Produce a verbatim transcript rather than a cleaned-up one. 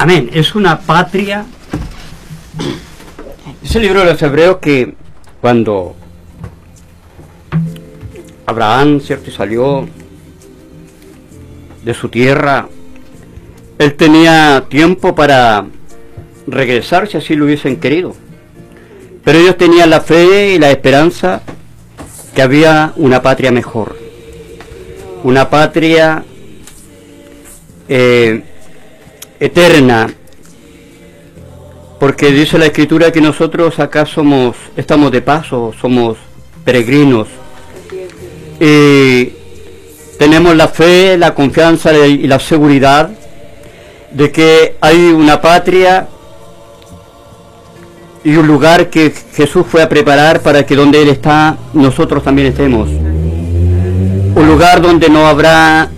Amén. Es una patria. Dice el libro de los Hebreos que cuando Abraham, cierto, salió de su tierra, él tenía tiempo para regresar si así lo hubiesen querido. Pero ellos tenían la fe y la esperanza que había una patria mejor. Una patria eh, eterna. Porque dice la Escritura que nosotros acá somos, estamos de paso, somos peregrinos. Y tenemos la fe, la confianza y la seguridad de que hay una patria y un lugar que Jesús fue a preparar para que donde Él está, nosotros también estemos. Un lugar donde no habrá